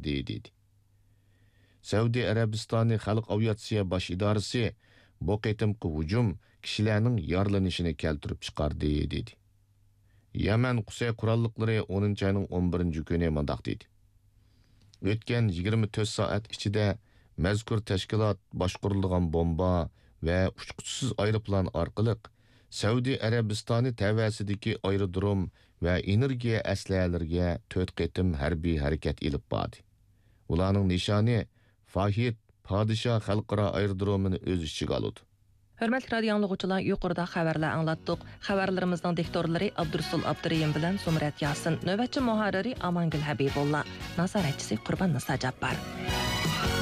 dedi. Saudiya Arabistoni Xalq aviatsiya bosh idorasi bu qitimqi hujum kishilarning yaralanishini keltirib chiqardi dedi. Yaman Qusay qurolliqlari 10-oyning 11-kuni mundaq dedi. O'tgan 24 soat ichida mazkur tashkilot boshqarilgan bomba va uchquchsiz aeroplan orqali Saudiya Arabistoni tavasidagi aerodrom va energiya aslahalariga 4 qitim harbiy harakat ilib bordi. Ularning nishoni Fahid Padişah xalqaro aerodromini o'z ichiga oldi. Hörmətli radio anlıqçılar, yuqorida xəbərlər anlatdıq. Xəbərlərimizin diktorları Abdursul Abduriyim bilan Sumrat Yasin, növbətçi muharriri Amangül Habibulla, nazaratçisi Qurban Nisa Jabbar.